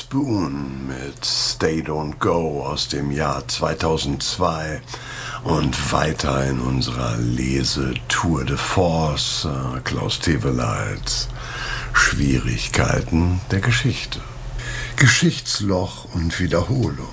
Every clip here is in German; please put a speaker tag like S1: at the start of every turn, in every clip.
S1: Spoon mit Stay Don't Go aus dem Jahr 2002 und weiter in unserer Lese-Tour de Force Klaus Teweleits Schwierigkeiten der Geschichte. Geschichtsloch und Wiederholung.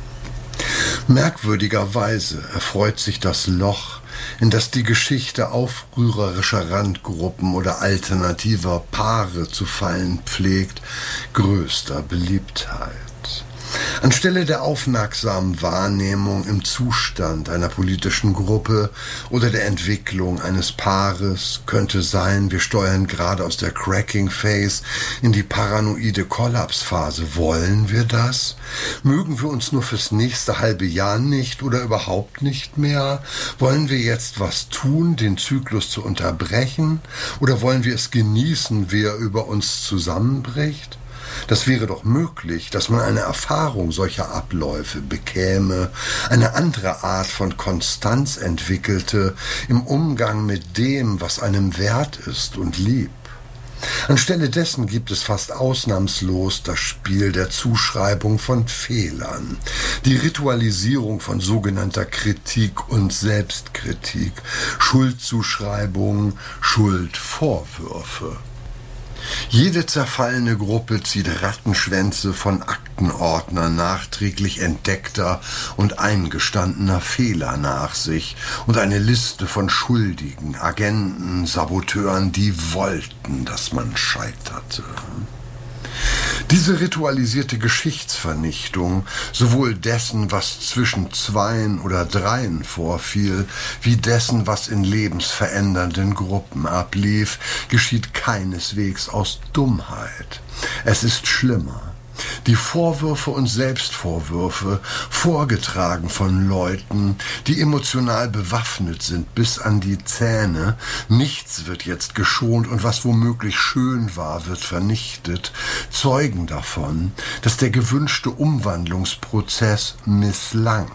S1: Merkwürdigerweise erfreut sich das Loch, in das die Geschichte aufrührerischer Randgruppen oder alternativer Paare zu fallen pflegt, größter Beliebtheit. Anstelle der aufmerksamen Wahrnehmung im Zustand einer politischen Gruppe oder der Entwicklung eines Paares könnte sein, wir steuern gerade aus der Cracking Phase in die paranoide Kollapsphase. Wollen wir das? Mögen wir uns nur fürs nächste halbe Jahr nicht oder überhaupt nicht mehr? Wollen wir jetzt was tun, den Zyklus zu unterbrechen? Oder wollen wir es genießen, wie er über uns zusammenbricht? Das wäre doch möglich, dass man eine Erfahrung solcher Abläufe bekäme, eine andere Art von Konstanz entwickelte im Umgang mit dem, was einem wert ist und lieb. Anstelle dessen gibt es fast ausnahmslos das Spiel der Zuschreibung von Fehlern, die Ritualisierung von sogenannter Kritik und Selbstkritik, Schuldzuschreibungen, Schuldvorwürfe. Jede zerfallene Gruppe zieht Rattenschwänze von Aktenordnern nachträglich entdeckter und eingestandener Fehler nach sich und eine Liste von Schuldigen, Agenten, Saboteuren, die wollten, dass man scheiterte. Diese ritualisierte Geschichtsvernichtung, sowohl dessen, was zwischen Zweien oder Dreien vorfiel, wie dessen, was in lebensverändernden Gruppen ablief, geschieht keineswegs aus Dummheit. Es ist schlimmer. Die Vorwürfe und Selbstvorwürfe, vorgetragen von Leuten, die emotional bewaffnet sind bis an die Zähne, nichts wird jetzt geschont und was womöglich schön war, wird vernichtet, zeugen davon, dass der gewünschte Umwandlungsprozess misslang.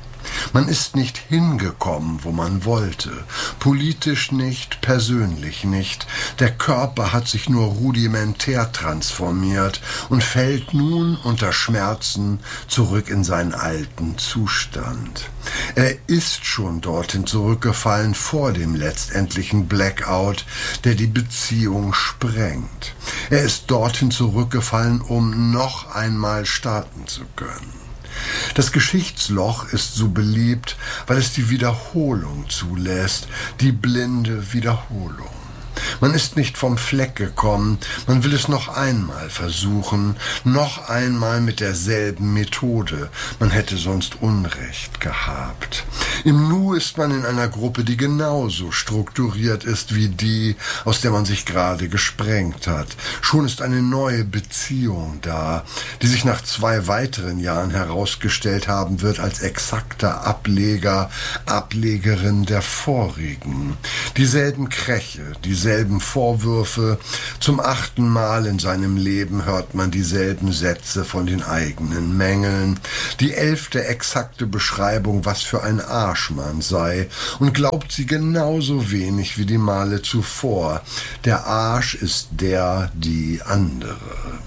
S1: Man ist nicht hingekommen, wo man wollte, politisch nicht, persönlich nicht. Der Körper hat sich nur rudimentär transformiert und fällt nun unter Schmerzen zurück in seinen alten Zustand. Er ist schon dorthin zurückgefallen vor dem letztendlichen Blackout, der die Beziehung sprengt. Er ist dorthin zurückgefallen, um noch einmal starten zu können. Das Geschichtsloch ist so beliebt, weil es die Wiederholung zulässt, die blinde Wiederholung. Man ist nicht vom Fleck gekommen, man will es noch einmal versuchen, noch einmal mit derselben Methode. Man hätte sonst Unrecht gehabt. Im Nu ist man in einer Gruppe, die genauso strukturiert ist wie die, aus der man sich gerade gesprengt hat. Schon ist eine neue Beziehung da, die sich nach 2 weiteren Jahren herausgestellt haben wird als exakter Ableger, Ablegerin der vorigen. Dieselben Kräche, dieselben Vorwürfe. Zum 8. Mal in seinem Leben hört man dieselben Sätze von den eigenen Mängeln. Die 11. exakte Beschreibung, was für ein Arsch man sei, und glaubt sie genauso wenig wie die Male zuvor. Der Arsch ist der, die andere.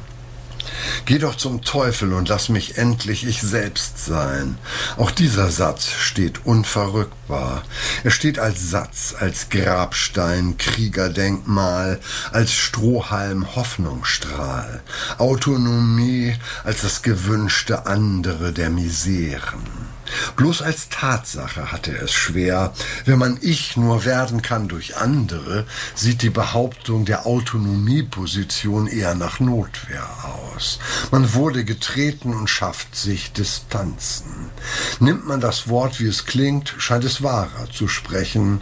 S1: Geh doch zum Teufel und lass mich endlich ich selbst sein. Auch dieser Satz steht unverrückbar. Er steht als Satz, als Grabstein, Kriegerdenkmal, als Strohhalm, Hoffnungsstrahl. Autonomie als das gewünschte andere der Miseren. Bloß als Tatsache hat er es schwer. Wenn man Ich nur werden kann durch andere, sieht die Behauptung der Autonomieposition eher nach Notwehr aus. Man wurde getreten und schafft sich Distanzen. Nimmt man das Wort, wie es klingt, scheint es wahrer zu sprechen.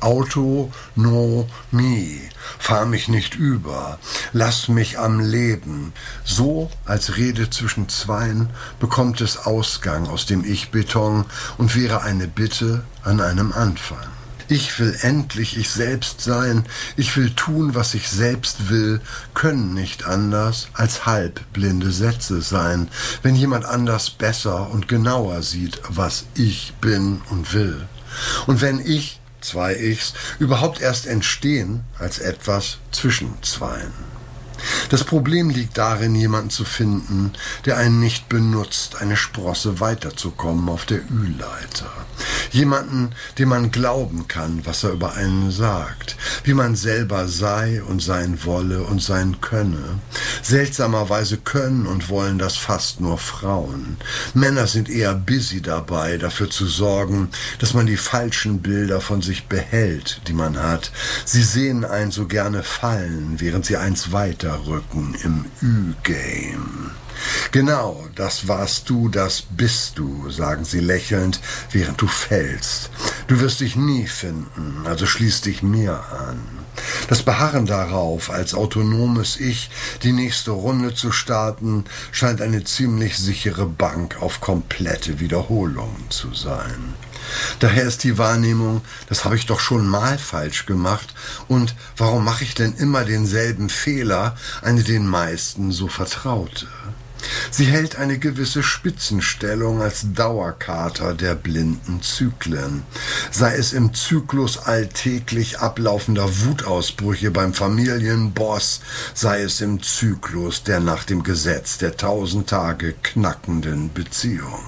S1: Autonomie. Fahr mich nicht über. Lass mich am Leben. So, als Rede zwischen Zweien, bekommt es Ausgang aus dem Ich-Beton und wäre eine Bitte an einem Anfang. Ich will endlich ich selbst sein, ich will tun, was ich selbst will, können nicht anders als halbblinde Sätze sein, wenn jemand anders besser und genauer sieht, was ich bin und will. Und wenn ich, 2 Ichs, überhaupt erst entstehen als etwas zwischen Zweien. Das Problem liegt darin, jemanden zu finden, der einen nicht benutzt, eine Sprosse weiterzukommen auf der Ü-Leiter. Jemanden, dem man glauben kann, was er über einen sagt, wie man selber sei und sein wolle und sein könne. Seltsamerweise können und wollen das fast nur Frauen. Männer sind eher busy dabei, dafür zu sorgen, dass man die falschen Bilder von sich behält, die man hat. Sie sehen einen so gerne fallen, während sie eins weiterrücken im Ü-Game. Genau, das warst du, das bist du, sagen sie lächelnd, während du fällst. Du wirst dich nie finden, also schließ dich mir an. Das Beharren darauf, als autonomes Ich die nächste Runde zu starten, scheint eine ziemlich sichere Bank auf komplette Wiederholungen zu sein. Daher ist die Wahrnehmung, das habe ich doch schon mal falsch gemacht und warum mache ich denn immer denselben Fehler, eine den meisten so vertraute. Sie hält eine gewisse Spitzenstellung als Dauerkater der blinden Zyklen. Sei es im Zyklus alltäglich ablaufender Wutausbrüche beim Familienboss, sei es im Zyklus der nach dem Gesetz der 1000 Tage knackenden Beziehung.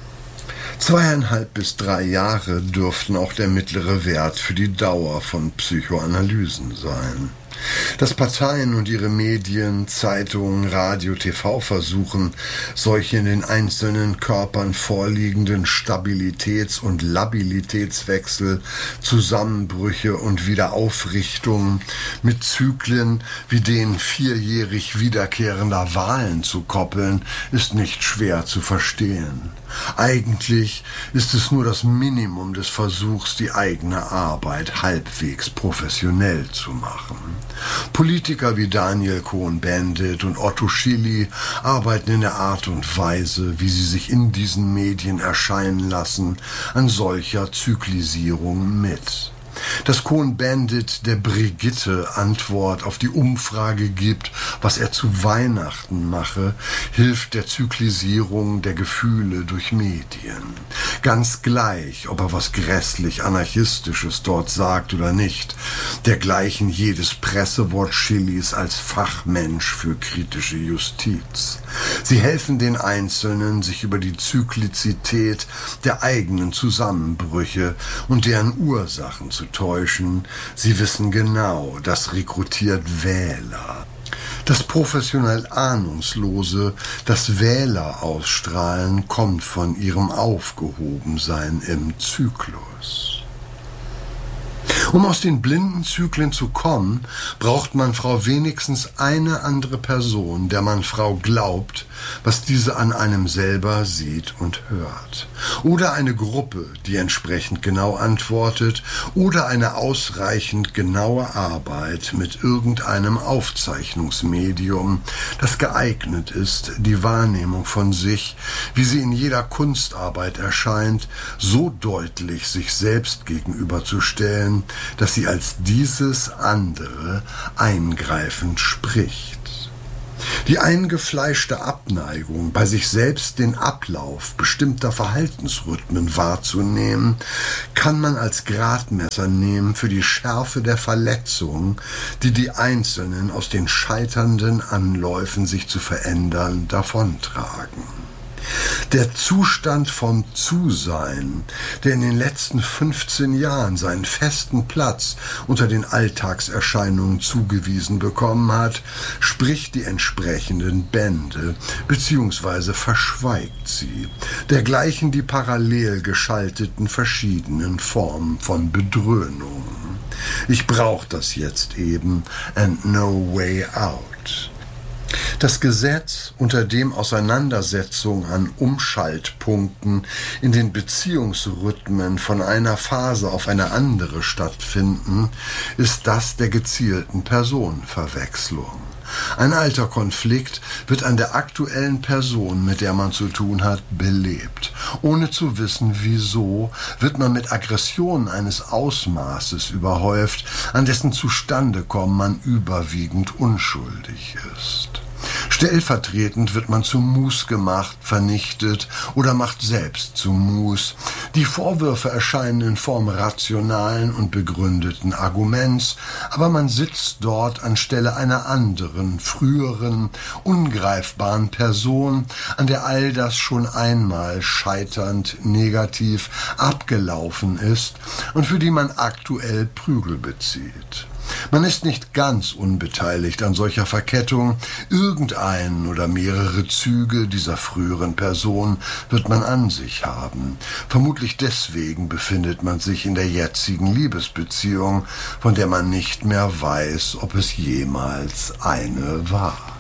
S1: 2,5 bis 3 Jahre dürften auch der mittlere Wert für die Dauer von Psychoanalysen sein. Dass Parteien und ihre Medien, Zeitungen, Radio, TV versuchen, solche in den einzelnen Körpern vorliegenden Stabilitäts- und Labilitätswechsel, Zusammenbrüche und Wiederaufrichtungen mit Zyklen wie denen 4-jährig wiederkehrender Wahlen zu koppeln, ist nicht schwer zu verstehen. Eigentlich ist es nur das Minimum des Versuchs, die eigene Arbeit halbwegs professionell zu machen. Politiker wie Daniel Cohn-Bendit und Otto Schily arbeiten in der Art und Weise, wie sie sich in diesen Medien erscheinen lassen, an solcher Zyklisierung mit. Dass Cohn-Bendit der Brigitte Antwort auf die Umfrage gibt, was er zu Weihnachten mache, hilft der Zyklisierung der Gefühle durch Medien. Ganz gleich, ob er was grässlich Anarchistisches dort sagt oder nicht, dergleichen jedes Pressewort Schillys als Fachmensch für kritische Justiz. Sie helfen den Einzelnen, sich über die Zyklizität der eigenen Zusammenbrüche und deren Ursachen zu täuschen. Sie wissen genau, das rekrutiert Wähler. Das professionell Ahnungslose, das Wähler ausstrahlen, kommt von ihrem Aufgehobensein im Zyklus. Um aus den blinden Zyklen zu kommen, braucht man Frau wenigstens eine andere Person, der man Frau glaubt, was diese an einem selber sieht und hört. Oder eine Gruppe, die entsprechend genau antwortet, oder eine ausreichend genaue Arbeit mit irgendeinem Aufzeichnungsmedium, das geeignet ist, die Wahrnehmung von sich, wie sie in jeder Kunstarbeit erscheint, so deutlich sich selbst gegenüberzustellen, dass sie als dieses andere eingreifend spricht. Die eingefleischte Abneigung, bei sich selbst den Ablauf bestimmter Verhaltensrhythmen wahrzunehmen, kann man als Gradmesser nehmen für die Schärfe der Verletzung, die die Einzelnen aus den scheiternden Anläufen, sich zu verändern, davontragen. Der Zustand vom Zusein, der in den letzten 15 Jahren seinen festen Platz unter den Alltagserscheinungen zugewiesen bekommen hat, spricht die entsprechenden Bände bzw. verschweigt sie, dergleichen die parallel geschalteten verschiedenen Formen von Bedröhnung. Ich brauche das jetzt eben and no way out. Das Gesetz, unter dem Auseinandersetzungen an Umschaltpunkten in den Beziehungsrhythmen von einer Phase auf eine andere stattfinden, ist das der gezielten Personenverwechslung. Ein alter Konflikt wird an der aktuellen Person, mit der man zu tun hat, belebt. Ohne zu wissen, wieso, wird man mit Aggressionen eines Ausmaßes überhäuft, an dessen Zustandekommen man überwiegend unschuldig ist. Stellvertretend wird man zu Mus gemacht, vernichtet oder macht selbst zu Mus, Die Vorwürfe erscheinen in Form rationalen und begründeten Arguments, aber man sitzt dort anstelle einer anderen, früheren, ungreifbaren Person, an der all das schon einmal scheiternd negativ abgelaufen ist und für die man aktuell Prügel bezieht. Man ist nicht ganz unbeteiligt an solcher Verkettung. Irgendeinen oder mehrere Züge dieser früheren Person wird man an sich haben. Vermutlich deswegen befindet man sich in der jetzigen Liebesbeziehung, von der man nicht mehr weiß, ob es jemals eine war.